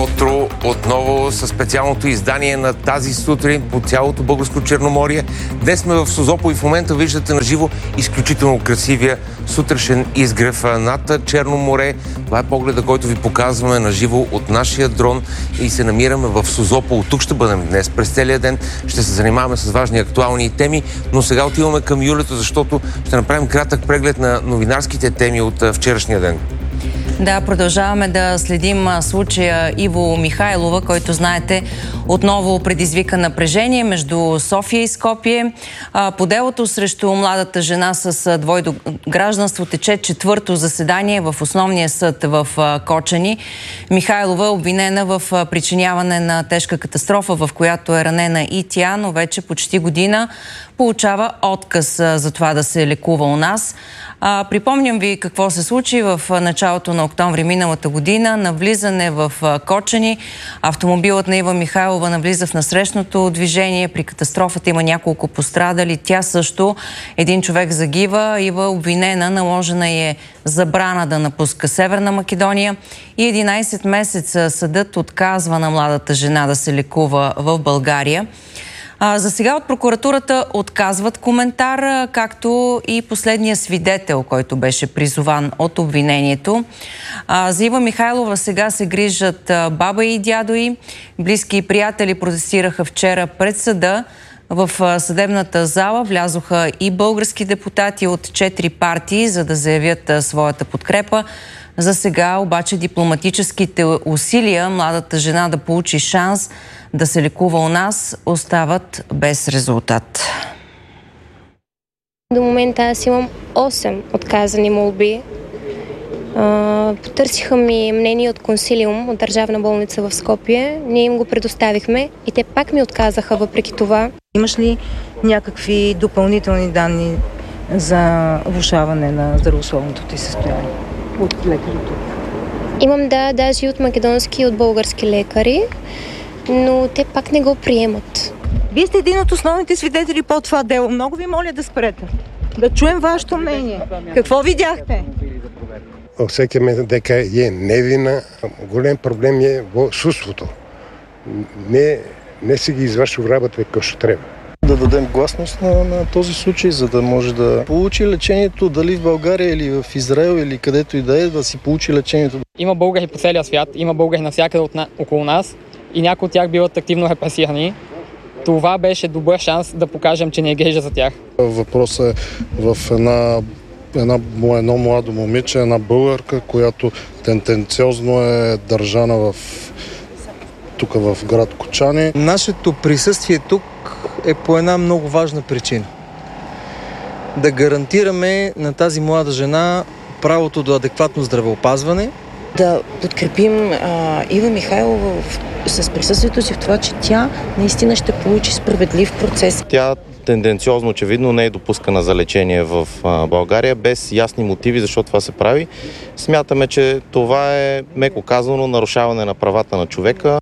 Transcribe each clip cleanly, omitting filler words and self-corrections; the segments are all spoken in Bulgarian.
утро отново със специалното издание на тази сутрин по цялото българско Черноморие. Днес сме в Созопол и в момента виждате на живо изключително красивия сутрешен изгрев над Черно море. Това е погледа, който ви показваме на живо от нашия дрон и се намираме в Созопол. Тук ще бъдем днес през целия ден. Ще се занимаваме с важни актуални теми, но сега отиваме към Юлето, защото ще направим кратък преглед на новинарските теми от вчерашния ден. Да, продължаваме да следим случая Иво Михайлова, който, знаете, отново предизвика напрежение между София и Скопие. По делото срещу младата жена с двойно гражданство тече четвърто заседание в основния съд в Кочани. Михайлова е обвинена в причиняване на тежка катастрофа, в която е ранена и тя, но вече почти година получава отказ за това да се лекува у нас. Припомням ви какво се случи в началото на октомври миналата година. На влизане в Кочани автомобилът на Ива Михайлова навлиза в насрещното движение. При катастрофата има няколко пострадали. Тя също. Един човек загива. Ива обвинена, наложена е забрана да напуска Северна Македония и 11 месеца съдът отказва на младата жена да се лекува в България. За сега от прокуратурата отказват коментар, както и последния свидетел, който беше призован от обвинението. За Ива Михайлова сега се грижат баба и дядо й. Близки и приятели протестираха вчера пред съда. В съдебната зала влязоха и български депутати от 4 партии, за да заявят своята подкрепа. За сега обаче дипломатическите усилия младата жена да получи шанс да се лекува у нас остават без резултат. До момента аз имам 8 отказани молби. Потърсиха ми мнение от консилиум, от Държавна болница в Скопие. Ние им го предоставихме и те пак ми отказаха въпреки това. Имаш ли някакви допълнителни данни за влошаване на здравословното ти състояние от лекарите? Имам, да, даже и от македонски и от български лекари, но те пак не го приемат. Вие сте един от основните свидетели по това дело. Много ви моля да спрете. Да чуем вашето мнение. Какво видяхте? Всеки ме дека е невина. Голем проблем е в судството. Не си ги извършва работа както ще трябва. Да дадем гласност на този случай, за да може да получи лечението дали в България или в Израел или където и да си получи лечението. Има българи по целия свят, има българи навсякъде около нас и някои от тях биват активно репресирани. Това беше добър шанс да покажем, че не е грижа за тях. Въпросът е в едно младо момиче, една българка, която тенденциозно е държана тук в град Кочани. Нашето присъствие тук е по една много важна причина. Да гарантираме на тази млада жена правото до адекватно здравеопазване. Да подкрепим Ива Михайлова с присъствието си в това, че тя наистина ще получи справедлив процес. Тя тенденциозно, очевидно, не е допускана за лечение в България без ясни мотиви защо това се прави. Смятаме, че това е, меко казано, нарушаване на правата на човека.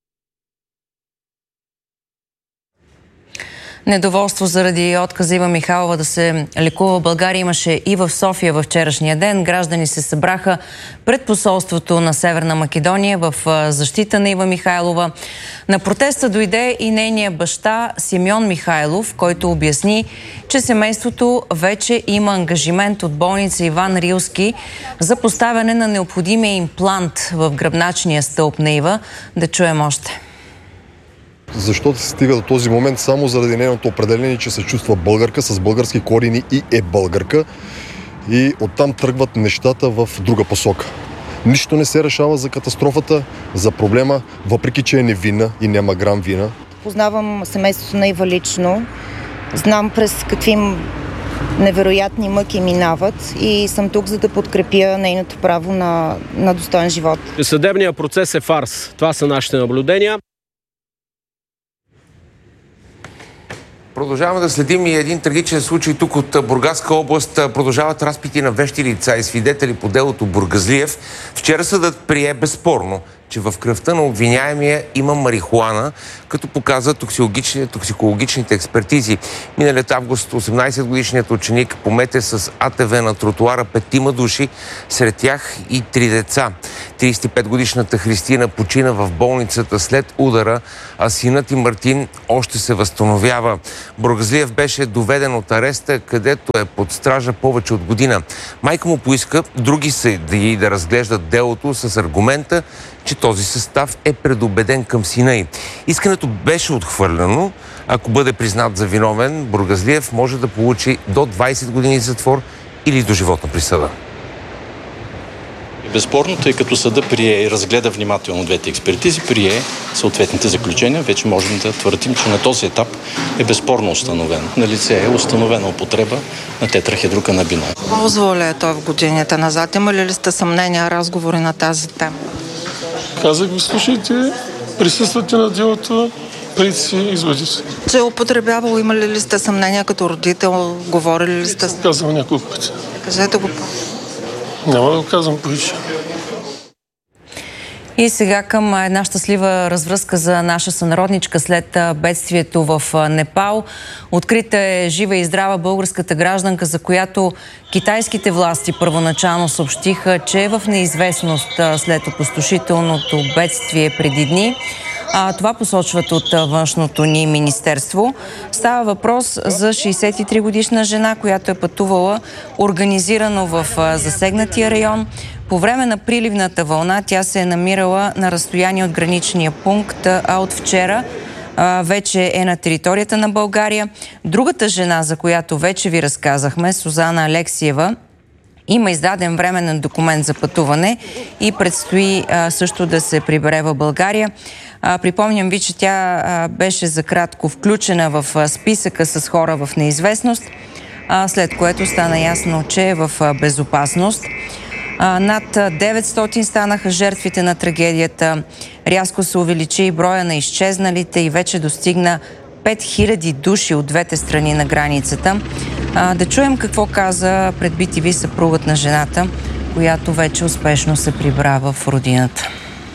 Недоволство заради отказа Ива Михайлова да се лекува в България имаше и в София във вчерашния ден. Граждани се събраха пред посолството на Северна Македония в защита на Ива Михайлова. На протеста дойде и нейния баща Симеон Михайлов, който обясни, че семейството вече има ангажимент от болница Иван Рилски за поставяне на необходимия имплант в гръбначния стълб на Ива. Да чуем още. Защо се стига до този момент? Само заради нейното определение, че се чувства българка с български корени и е българка. И оттам тръгват нещата в друга посока. Нищо не се решава за катастрофата, за проблема, въпреки че е невинна и няма грам вина. Познавам семейството на Ива лично. Знам през какви невероятни мъки минават и съм тук, за да подкрепя нейното право на достоен живот. Съдебният процес е фарс. Това са нашите наблюдения. Продължаваме да следим и един трагичен случай тук от Бургаска област. Продължават разпити на вещи лица и свидетели по делото Бургазлиев. Вчера съдът прие безспорно, че в кръвта на обвиняемия има марихуана, като показва токсикологичните експертизи. Миналият август 18-годишният ученик помете с АТВ на тротуара 5 души, сред тях и 3 деца. 35-годишната Христина почина в болницата след удара, а синът и Мартин още се възстановява. Бургазлиев беше доведен от ареста, където е под стража повече от година. Майка му поиска други съдии да разглеждат делото с аргумента, че този състав е предубеден към сина й. Искането беше отхвърлено. Ако бъде признат за виновен, Бургазлиев може да получи до 20 години затвор или доживотна присъда. Безспорно, тъй като съда прие и разгледа внимателно двете експертизи, прие съответните заключения, вече можем да твърдим, че на този етап е безспорно установено. На лице е установена употреба на тетрахидроканабинол. Ползвал ли е той в годините назад? Имали ли сте съмнения, разговори на тази тема? Казах ви, слушайте, присъствате на делото, преди си изводите. Че е употребявал, имали ли сте съмнения като родител, говорили ли сте? Казвам няколко пъти. Кажете го. Няма да го казвам повече. И сега към една щастлива развръзка за наша сънародничка след бедствието в Непал. Открита е жива и здрава българската гражданка, за която китайските власти първоначално съобщиха, че е в неизвестност след опустошителното бедствие преди дни. Това посочват от външното ни министерство. Става въпрос за 63-годишна жена, която е пътувала организирано в засегнатия район. По време на приливната вълна тя се е намирала на разстояние от граничния пункт, а от вчера вече е на територията на България. Другата жена, за която вече ви разказахме, Сузана Алексиева, има издаден временен документ за пътуване и предстои също да се прибере в България. Припомням ви, че тя беше за кратко включена в списъка с хора в неизвестност, след което стана ясно, че е в безопасност. Над 900 станаха жертвите на трагедията. Рязко се увеличи и броя на изчезналите и вече достигна 5000 души от двете страни на границата. Да чуем какво каза пред BTV съпругът на жената, която вече успешно се прибра в родината.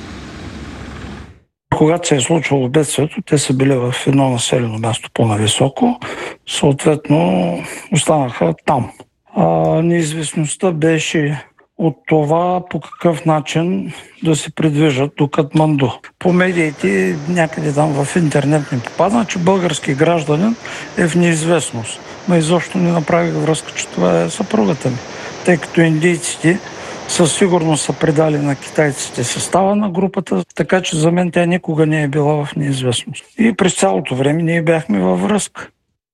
Когато се е случвало бедствието, те са били в едно населено място по-нависоко, съответно останаха там. Неизвестността беше от това по какъв начин да се придвижат до Катманду. По медиите някъде там в интернет ми попадна, че български гражданин е в неизвестност. Но изобщо не направих връзка, че това е съпругата ми, тъй като индийците със сигурност са предали на китайците състава на групата, така че за мен тя никога не е била в неизвестност. И през цялото време ние бяхме във връзка.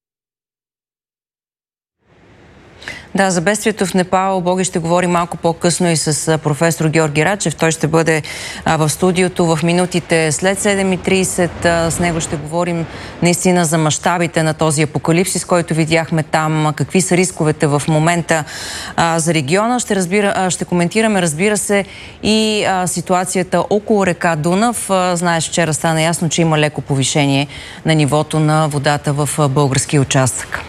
Да, за бедствието в Непал Боги ще говори малко по-късно и с професор Георги Рачев. Той ще бъде в студиото в минутите след 7:30. С него ще говорим наистина за мащабите на този апокалипсис, който видяхме там, какви са рисковете в момента за региона. Ще коментираме, разбира се, и ситуацията около река Дунав. Знаеш, вчера стана ясно, че има леко повишение на нивото на водата в българския участък.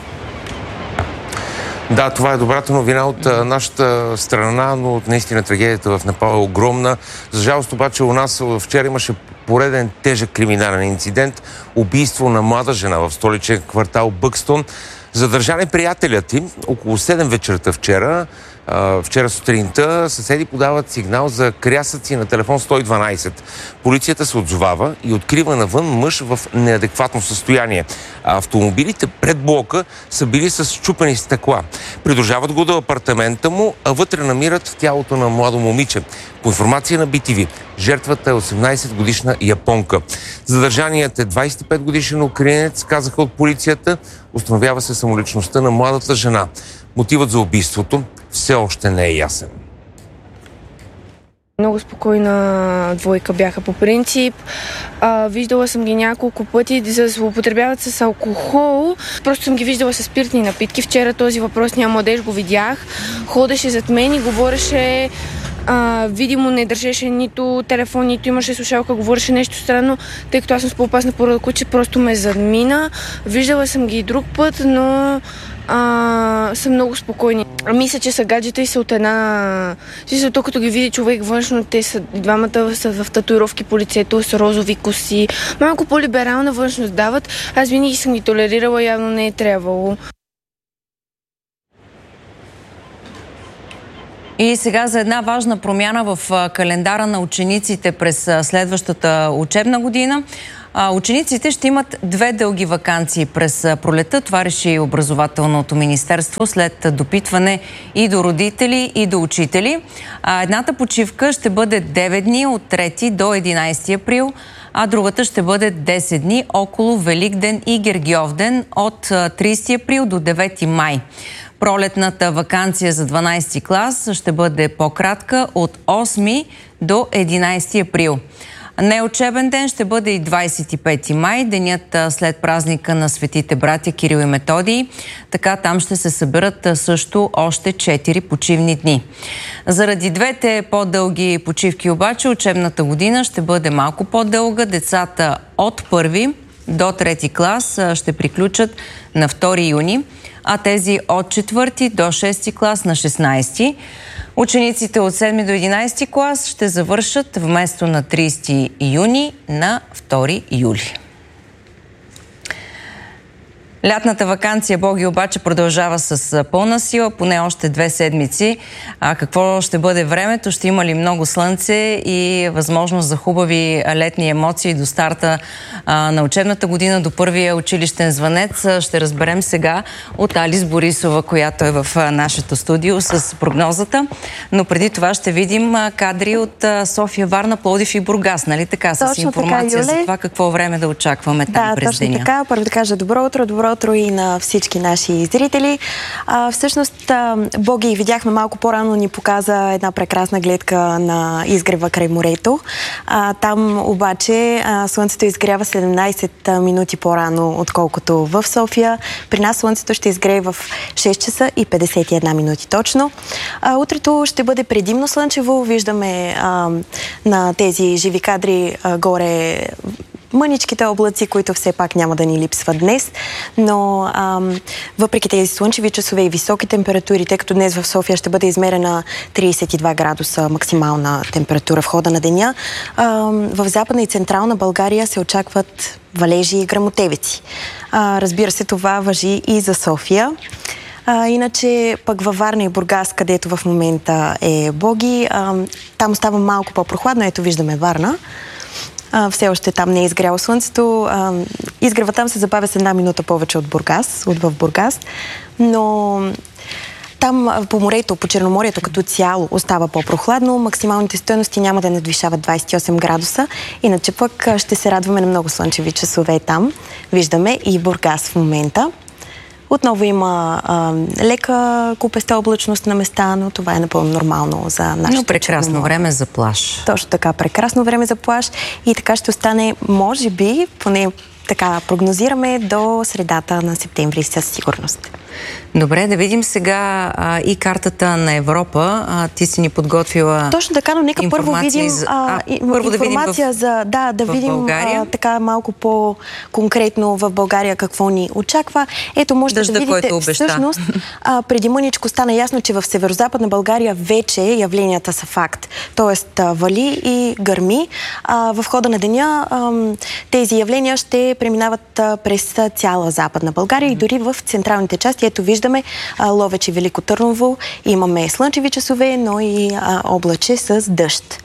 Да, това е добрата новина от нашата страна, но наистина трагедията в Непал е огромна. За жалост обаче у нас вчера имаше пореден тежък криминален инцидент. Убийство на млада жена в столичен квартал Бъкстон. Задържан е приятелят им около 7 вечерта вчера. Вчера сутринта съседи подават сигнал за крясъци на телефон 112. Полицията се отзовава и открива навън мъж в неадекватно състояние. Автомобилите пред блока са били с счупени стъкла. Придружават го до апартамента му, а вътре намират тялото на младо момиче. По информация на BTV, жертвата е 18-годишна японка. Задържаният е 25-годишен украинец, казаха от полицията. Установява се самоличността на младата жена. Мотивът за убийството все още не е ясен. Много спокойна двойка бяха по принцип. Виждала съм ги няколко пъти да злоупотребяват с алкохол. Просто съм ги виждала с спиртни напитки. Вчера този въпросния младеж го видях. Ходеше зад мен и говореше видимо не държеше нито телефон, нито имаше слушалка, говореше нещо странно, тъй като аз съм с по-опасна порода куче, просто ме задмина. Виждала съм ги и друг път, но са много спокойни. Мисля, че са гаджета и са от една... Също като ги види човек външно, те са двамата са в татуировки по лицето, с розови коси. Малко по-либерална външност дават. Аз винаги съм ги толерирала, явно не е трябвало. И сега за една важна промяна в календара на учениците през следващата учебна година. Учениците ще имат 2 дълги ваканции през пролета. Това реши образователното министерство след допитване и до родители, и до учители. Едната почивка ще бъде 9 дни от 3 до 11 април, а другата ще бъде 10 дни около Великден и Гергьовден от 30 април до 9 май. Пролетната ваканция за 12 клас ще бъде по-кратка от 8 до 11 април. Неучебен ден ще бъде и 25 май, денят след празника на светите братя Кирил и Методий. Така там ще се съберат също още 4 почивни дни. Заради двете по-дълги почивки обаче учебната година ще бъде малко по-дълга. Децата от 1 до 3 клас ще приключат на 2 юни, а тези от 4 до 6 клас на 16. Учениците от 7 до 11 клас ще завършат вместо на 30 юни на 2 юли. Лятната ваканция, Боги, обаче продължава с пълна сила, поне още 2 седмици. Какво ще бъде времето? Ще има ли много слънце и възможност за хубави летни емоции до старта на учебната година, до първия училищен звънец? Ще разберем сега от Алис Борисова, която е в нашето студио с прогнозата. Но преди това ще видим кадри от София, Варна, Пловдив и Бургас, нали така? С информация за това какво време да очакваме там през деня. Да, точно така. Първо да кажа добро утро и на всички наши зрители. Всъщност, Боги, видяхме малко по-рано, ни показа една прекрасна гледка на изгрева край морето. Там обаче слънцето изгрява 17 минути по-рано, отколкото в София. При нас слънцето ще изгрее в 6 часа и 51 минути точно. Утрето ще бъде предимно слънчево. Виждаме на тези живи кадри горе мъничките облаци, които все пак няма да ни липсват днес, но въпреки тези слънчеви часове и високи температури, тъй като днес в София ще бъде измерена 32 градуса максимална температура в хода на деня, в Западна и Централна България се очакват валежи и гръмотевици. Разбира се, това важи и за София. Иначе пък във Варна и Бургас, където в момента е Боги, там остава малко по-прохладно. Ето виждаме Варна. Все още там не е изгряло слънцето. Изгрева там се забавя с 1 минута повече от в Бургас. Но там по морето, по Черноморието като цяло остава по-прохладно. Максималните стойности няма да надвишават 28 градуса. Иначе пък ще се радваме на много слънчеви часове там. Виждаме и Бургас в момента. Отново има лека купеста облачност на места, но това е напълно нормално за нашето. Но прекрасно време за плаж. Точно така, прекрасно време за плаж и така ще остане, може би, поне така прогнозираме, до средата на септември със сигурност. Добре, да видим сега и картата на Европа. Ти си ни подготвила. Точно така, но нека първо видим информация да видим така малко по-конкретно в България какво ни очаква. Ето, можете да видите, всъщност, преди мъничко стана ясно, че в северо-западна България вече явленията са факт. Тоест, вали и гърми. В хода на деня тези явления ще преминават през цяла Западна България и дори в централните части. Ето виждаме Ловеч и Велико Търново. Имаме слънчеви часове, но и облаче с дъжд.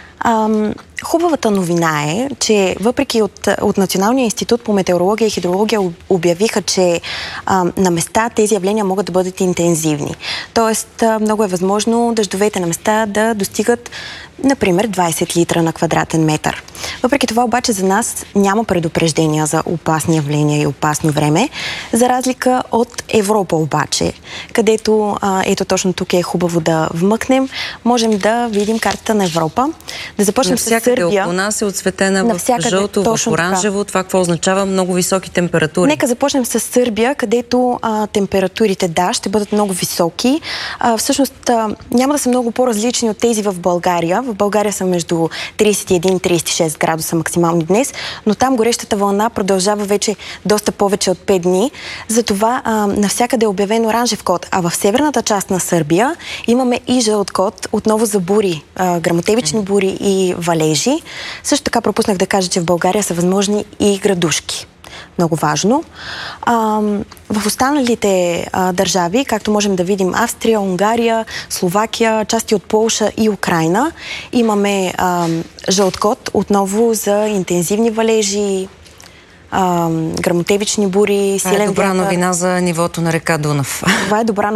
Хубавата новина е, че въпреки от Националния институт по метеорология и хидрология обявиха, че на места тези явления могат да бъдат интензивни. Тоест, много е възможно дъждовете на места да достигат, например, 20 литра на квадратен метър. Въпреки това обаче за нас няма предупреждения за опасни явления и опасно време, за разлика от Европа обаче, където, ето точно тук е хубаво да вмъкнем, можем да видим картата на Европа. Да започнем с навсякъде около нас е оцветена в жълто, в оранжево. Това какво означава? Много високи температури. Нека започнем с Сърбия, където температурите, ще бъдат много високи. Всъщност няма да са много по-различни от тези в България. В България са между 31-36 градуса максимални днес, но там горещата вълна продължава вече доста повече от 5 дни. Затова навсякъде е обявен оранжев код. А в северната част на Сърбия имаме и жълт код, отново за бури, гръмотевични бури и валежи. Също така пропуснах да кажа, че в България са възможни и градушки. Много важно. В останалите държави, както можем да видим, Австрия, Унгария, Словакия, части от Полша и Украйна, имаме жълт код отново за интензивни валежи, гръмотевични бури, силен вятър. Това е добра новина за нивото на река Дунав. Това е добра